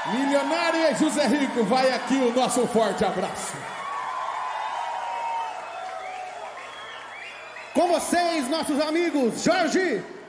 Milionária e José Rico, vai aqui o nosso forte abraço. Com vocês, nossos amigos Jorge